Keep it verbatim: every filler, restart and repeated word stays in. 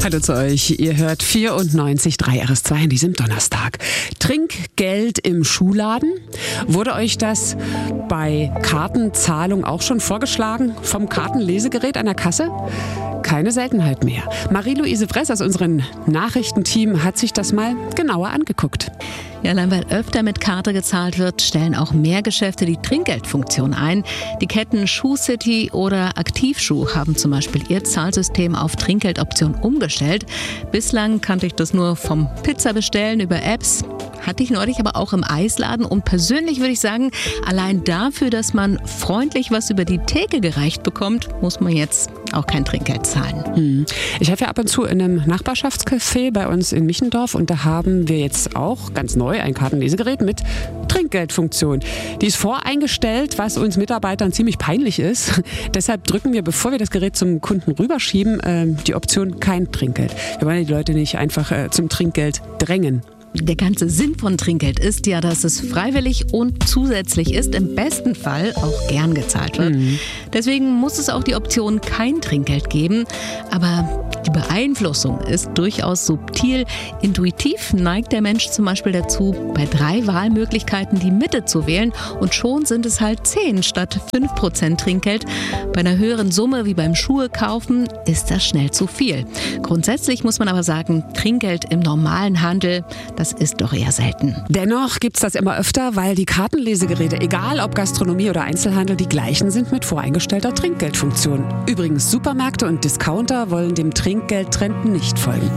Hallo zu euch. Ihr hört vierundneunzig Komma drei R S zwei an diesem Donnerstag. Trinkgeld im Schuhladen. Wurde euch das bei Kartenzahlung auch schon vorgeschlagen vom Kartenlesegerät an der Kasse? Keine Seltenheit mehr. Marie-Louise Bress aus unserem Nachrichtenteam hat sich das mal genauer angeguckt. Ja, allein weil öfter mit Karte gezahlt wird, stellen auch mehr Geschäfte die Trinkgeldfunktion ein. Die Ketten ShoeCity oder Aktivschuh haben zum Beispiel ihr Zahlsystem auf Trinkgeldoption umgestellt. Bislang kannte ich das nur vom Pizzabestellen über Apps. Hatte ich neulich aber auch im Eisladen. Und persönlich würde ich sagen, allein dafür, dass man freundlich was über die Theke gereicht bekommt, muss man jetzt auch kein Trinkgeld zahlen. Hm. Ich helfe ja ab und zu in einem Nachbarschaftscafé bei uns in Michendorf und da haben wir jetzt auch ganz neu ein Kartenlesegerät mit Trinkgeldfunktion. Die ist voreingestellt, was uns Mitarbeitern ziemlich peinlich ist. Deshalb drücken wir, bevor wir das Gerät zum Kunden rüberschieben, äh, die Option kein Trinkgeld. Wir wollen die Leute nicht einfach äh, zum Trinkgeld drängen. Der ganze Sinn von Trinkgeld ist ja, dass es freiwillig und zusätzlich ist, im besten Fall auch gern gezahlt wird. Mhm. Deswegen muss es auch die Option kein Trinkgeld geben. Aber die Beeinflussung ist durchaus subtil. Intuitiv neigt der Mensch zum Beispiel dazu, bei drei Wahlmöglichkeiten die Mitte zu wählen. Und schon sind es halt zehn statt fünf Prozent Trinkgeld. Bei einer höheren Summe wie beim Schuhe kaufen ist das schnell zu viel. Grundsätzlich muss man aber sagen, Trinkgeld im normalen Handel, das ist doch eher selten. Dennoch gibt es das immer öfter, weil die Kartenlesegeräte, egal ob Gastronomie oder Einzelhandel, die gleichen sind mit voreingestellter Trinkgeldfunktion. Übrigens, Supermärkte und Discounter wollen dem Trinkgeldtrend nicht folgen.